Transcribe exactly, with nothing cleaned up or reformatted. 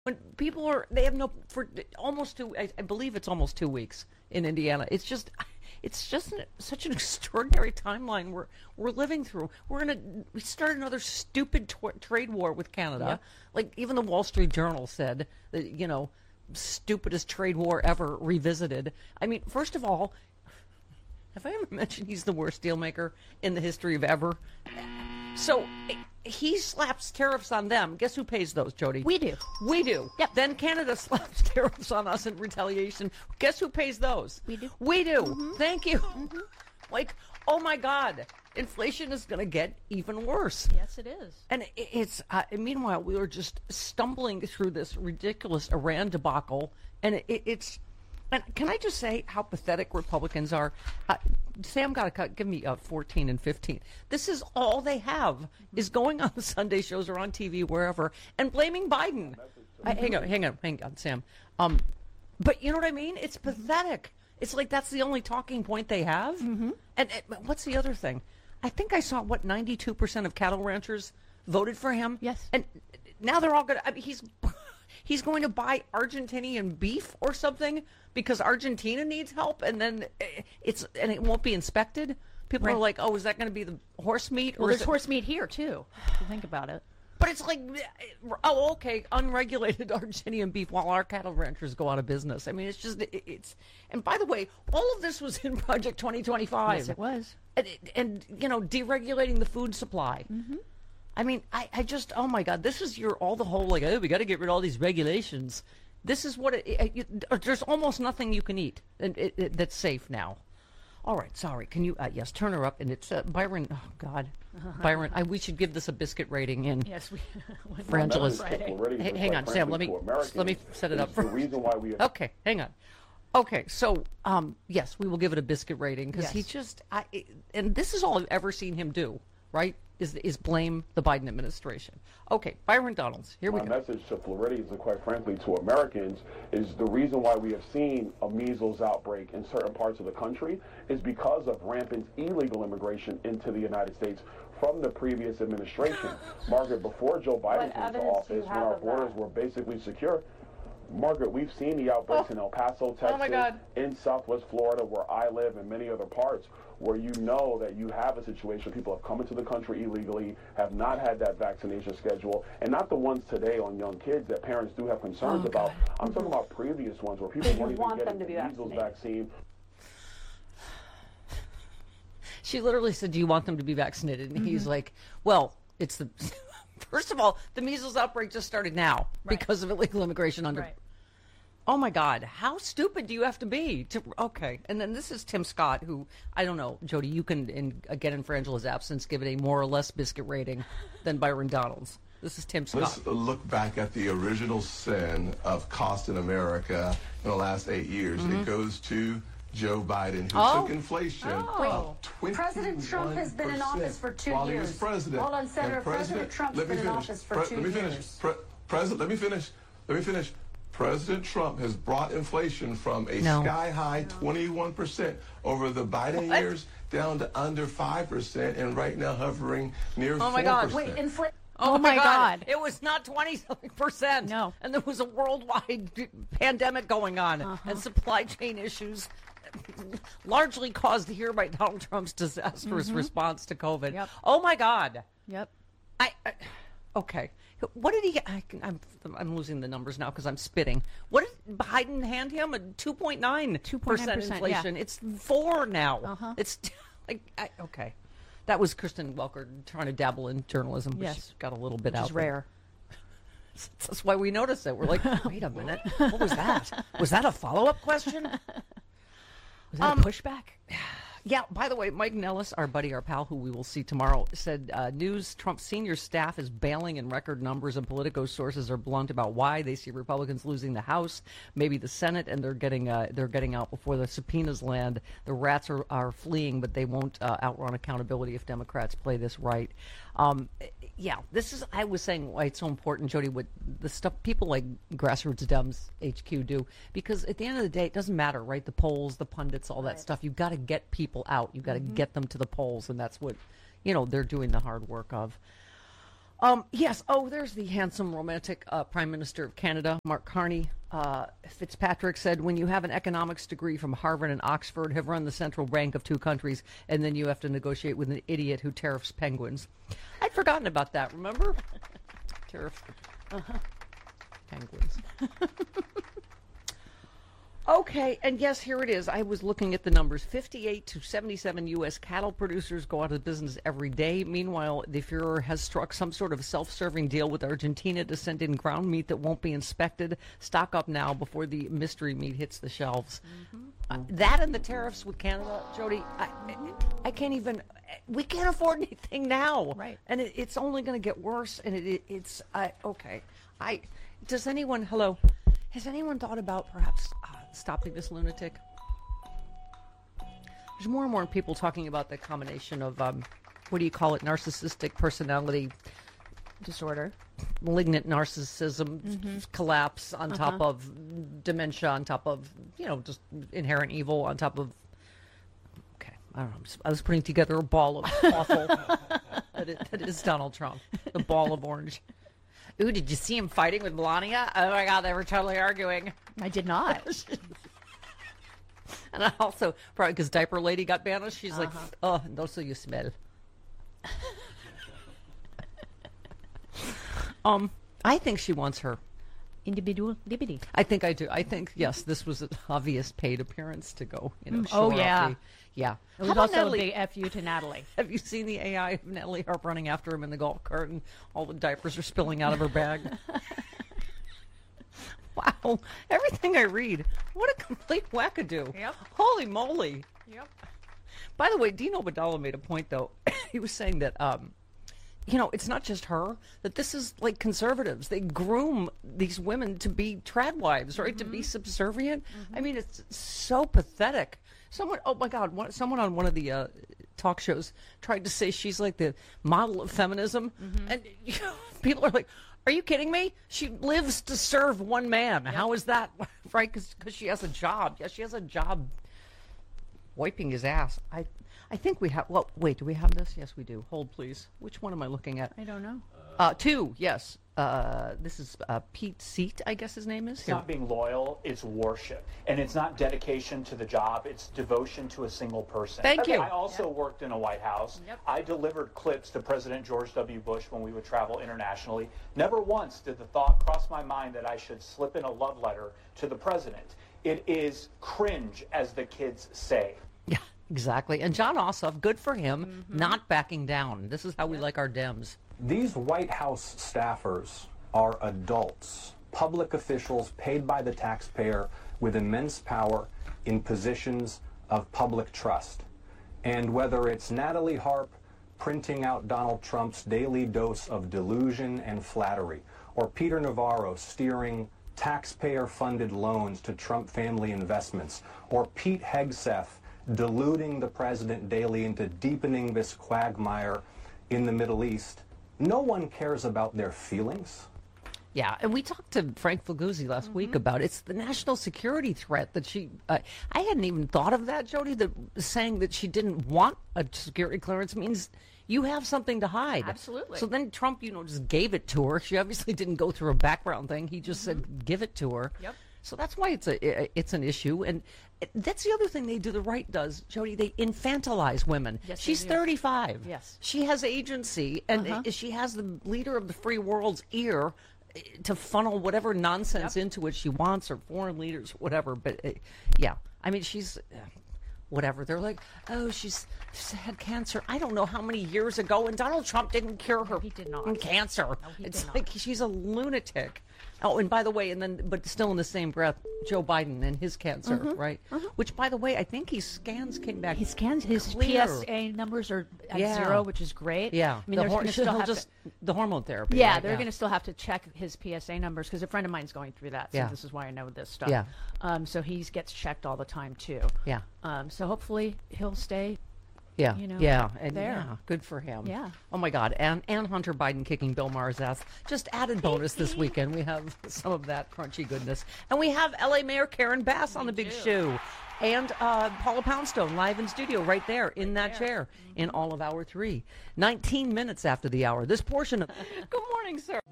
When people are, they have no, for almost two, I, I believe it's almost two weeks in Indiana. It's just, it's just an, such an extraordinary timeline we're we're living through. We're gonna we start another stupid tw- trade war with Canada. Yeah. Like even the Wall Street Journal said that, you know, stupidest trade war ever revisited. I mean, first of all, have I ever mentioned he's the worst deal maker in the history of ever? So he slaps tariffs on them. Guess who pays those, Jody? We do. We do. Yep. Then Canada slaps tariffs on us in retaliation. Guess who pays those? We do. We do. Mm-hmm. Thank you. Mm-hmm. Like, oh my God, inflation is going to get even worse. Yes, it is. And it- it's, uh, meanwhile, we were just stumbling through this ridiculous Iran debacle. And it, it, it's, and can I just say how pathetic Republicans are? Uh, Sam got to cut, give me uh, fourteen and fifteen. This is all they have, is going on the Sunday shows or on T V, wherever, and blaming Biden. I, hang on, hang on, hang on, Sam. Um, but you know what I mean? It's pathetic. It's like that's the only talking point they have. Mm-hmm. And, and what's the other thing? I think I saw, what, ninety-two percent of cattle ranchers voted for him? Yes. And now they're all going to, I mean, he's... He's going to buy Argentinian beef or something because Argentina needs help, and then it's and it won't be inspected. People Right. are like, "Oh, is that going to be the horse meat?" Well, or there's is it... horse meat here, too, if you think about it. But it's like, oh, okay, unregulated Argentinian beef while our cattle ranchers go out of business. I mean, it's just it, it's. And by the way, all of this was in Project twenty twenty-five. Yes, it was. And, and you know, deregulating the food supply. Mm-hmm. I mean, I, I just, oh my God, this is your, all the whole, like, oh, we got to get rid of all these regulations. This is what it, it, it there's almost nothing you can eat and it, it, that's safe now. All right, sorry, can you, uh, yes, turn her up. And it's uh, Byron, oh God, Byron, I, we should give this a biscuit rating in. Yes, we. For Angela's. Friday. Hey, hang on, Sam, let me, let me set it up The first. reason why we Okay, hang on. Okay, so, um, yes, we will give it a biscuit rating because he Yes. just, I, and this is all I've ever seen him do, right? Is, is blame the Biden administration. Okay, Byron Donalds, here we My go. message to Floridians and quite frankly to Americans is the reason why we have seen a measles outbreak in certain parts of the country is because of rampant illegal immigration into the United States from the previous administration. Margaret, before Joe Biden came to office, when our borders were basically secure, Margaret, we've seen the outbreaks Oh. in El Paso, Texas, Oh, my God. in Southwest Florida, where I live, and many other parts, where you know that you have a situation, people have come into the country illegally, have not had that vaccination schedule, and not the ones today on young kids that parents do have concerns Oh, about. God. I'm talking about previous ones where people So you weren't even want getting them the to be measles vaccinated. vaccine. She literally said, do you want them to be vaccinated? And Mm-hmm. he's like, well, it's the, first of all, the measles outbreak just started now Right. because of illegal immigration under, Right. oh my God, how stupid do you have to be? To, okay, and then this is Tim Scott, who, I don't know, Jody, you can, in, again, in for Angela's absence, give it a more or less biscuit rating than Byron Donalds. This is Tim Scott. Let's look back at the original sin of cost in America in the last eight years. It goes to Joe Biden, who Oh. took inflation Oh. up twenty-one percent President Trump has been in office for two while years. he was president. Hold on, Senator. And President Trump's let me been in finish. office for Pre- two let me finish. years. Pre- President, let me finish. Let me finish. President Trump has brought inflation from a No. sky-high twenty-one percent over the Biden What? years down to under five percent, and right now hovering near Oh, my four God. percent. Wait, inflation. Oh, Oh, my my God. God. It was not twenty something percent. No. And there was a worldwide pandemic going on Uh-huh. and supply chain issues largely caused here by Donald Trump's disastrous response to COVID. Yep. Oh, my God. Yep. I, I okay. What did he get? I, I'm, I'm losing the numbers now because I'm spitting. What did Biden hand him? A two point nine percent inflation. yeah. It's four now. Uh-huh. It's like, I, okay. That was Kristen Welker trying to dabble in journalism, but Yes. she's got a little bit Which out is there. rare. That's why we noticed it. We're like, wait a minute. What was that? Was that a follow-up question? Was that Um, a pushback? Yeah, by the way, Mike Nellis, our buddy, our pal, who we will see tomorrow, said uh, news Trump's senior staff is bailing in record numbers, and Politico sources are blunt about why they see Republicans losing the House, maybe the Senate, and they're getting uh, they're getting out before the subpoenas land. The rats are, are fleeing, but they won't uh, outrun accountability if Democrats play this right. Um, yeah, this is, I was saying why it's so important, Jody, what the stuff people like Grassroots Dems H Q do, because at the end of the day, it doesn't matter, right? The polls, the pundits, all that stuff. You've got to get people out. You've got to get them to the polls, and that's what, you know, they're doing the hard work of. Um, yes. Oh, there's the handsome, romantic uh, Prime Minister of Canada, Mark Carney. Uh, Fitzpatrick said, when you have an economics degree from Harvard and Oxford, have run the central bank of two countries, and then you have to negotiate with an idiot who tariffs penguins. I'd forgotten about that, remember? Tariff uh-huh. penguins. Okay, and yes, here it is. I was looking at the numbers. fifty-eight to seventy-seven U S cattle producers go out of business every day. Meanwhile, the Fuhrer has struck some sort of self-serving deal with Argentina to send in ground meat that won't be inspected. Stock up now before the mystery meat hits the shelves. Mm-hmm. Uh, that and the tariffs with Canada, Jody, I, I can't even, we can't afford anything now. Right. And it, it's only going to get worse. And it, it, it's, uh, okay. I, does anyone, hello, has anyone thought about perhaps uh, stopping this lunatic? There's more and more people talking about the combination of, um, what do you call it, narcissistic personality Disorder. Malignant narcissism, mm-hmm. collapse on uh-huh. top of dementia, on top of, you know, just inherent evil, on top of, okay, I don't know. I was putting together a ball of awful that, it, that is Donald Trump, the ball of orange. Ooh, did you see him fighting with Melania? Oh my God, they were totally arguing. I did not. And I also, probably because Diaper Lady got banished, she's uh-huh. like, oh, and also you smell. um, I think she wants her. Individual liberty. I think I do. I think, yes, this was an obvious paid appearance to go, you know, Mm. shore Oh, yeah. up the, yeah. It was How about also Natalie? a big F you to Natalie. Have you seen the A I of Natalie Harp running after him in the golf cart and all the diapers are spilling out of her bag? Wow. Everything I read, what a complete wackadoo. Yep. Holy moly. Yep. By the way, Dino Badala made a point, though. He was saying that, um, you know, it's not just her, that this is like conservatives. They groom these women to be trad wives, right? Mm-hmm. To be subservient. Mm-hmm. I mean, it's so pathetic. Someone, oh my God, one, someone on one of the uh, talk shows tried to say she's like the model of feminism. Mm-hmm. And you know, people are like, are you kidding me? She lives to serve one man. Yep. How is that? Right? Because she has a job. Yes, she has a job wiping his ass. I I think we have, well, wait, do we have this? Yes, we do. Hold, please. Which one am I looking at? I don't know. Uh, two, yes. Uh, this is uh, Pete Seat, I guess his name is. It's not being loyal, it's worship. And it's not dedication to the job, it's devotion to a single person. Thank you. I also yep. worked in a White House. Yep. I delivered clips to President George W. Bush when we would travel internationally. Never once did the thought cross my mind that I should slip in a love letter to the president. It is cringe, as the kids say. Yeah, exactly. And John Ossoff, good for him, mm-hmm. not backing down. This is how we like our Dems. These White House staffers are adults, public officials paid by the taxpayer with immense power in positions of public trust. And whether it's Natalie Harp printing out Donald Trump's daily dose of delusion and flattery, or Peter Navarro steering taxpayer-funded loans to Trump family investments, or Pete Hegseth deluding the president daily into deepening this quagmire in the Middle East, no one cares about their feelings. Yeah, and we talked to Frank Faguzzi last mm-hmm. week about it's the national security threat that she, uh, I hadn't even thought of that, Jody, that saying that she didn't want a security clearance means you have something to hide. Absolutely. So then Trump, you know, just gave it to her. She obviously didn't go through a background thing. He just mm-hmm. said, give it to her. Yep. So that's why it's a it's an issue, and that's the other thing they do. The right does, Jody. They infantilize women. Yes, she's thirty-five. Yes, she has agency, and uh-huh. she has the leader of the free world's ear to funnel whatever nonsense yep. into it she wants, or foreign leaders, whatever. But uh, yeah, I mean, she's. Uh, Whatever. They're like, oh, she's, she's had cancer. I don't know how many years ago, and Donald Trump didn't cure her no, he did not. cancer. No, he it's did like not. she's a lunatic. Oh, and by the way, and then, but still in the same breath, Joe Biden and his cancer, mm-hmm. right? Mm-hmm. Which, by the way, I think his scans came back. His scans, his clear. P S A numbers are at yeah. zero, which is great. Yeah, I mean, the they're hor- going to still have just to, the hormone therapy. Yeah, right? they're yeah. going to still have to check his P S A numbers because a friend of mine's going through that. So yeah. this is why I know this stuff. Yeah. Um, so he gets checked all the time too. Yeah. Um, so hopefully he'll stay. Yeah, you know, yeah, and there. yeah, good for him. Yeah. Oh my God, and and Hunter Biden kicking Bill Maher's ass. Just added bonus this weekend. We have some of that crunchy goodness, and we have L A Mayor Karen Bass on the big shoe. And uh, Paula Poundstone live in studio right there in that chair in all of hour three. nineteen minutes after the hour. This portion of... Good morning, sir.